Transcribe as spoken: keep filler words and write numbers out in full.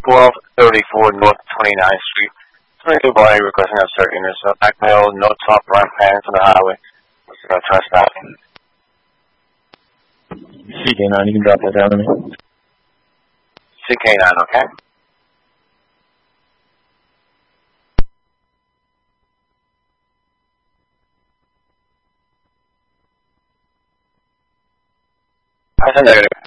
twelve thirty-four North twenty-ninth Street. twenty-two body requesting a certain intercept. Back mail, no top right pan from the highway. What's the trespassing? C K nine, you can drop that down to me. C K nine, okay? That's a negative.